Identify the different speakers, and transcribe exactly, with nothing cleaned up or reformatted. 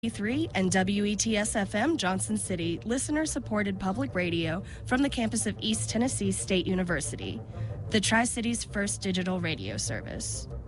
Speaker 1: three and W E T S F M Johnson City, listener-supported public radio from the campus of East Tennessee State University, the Tri-City's first digital radio service.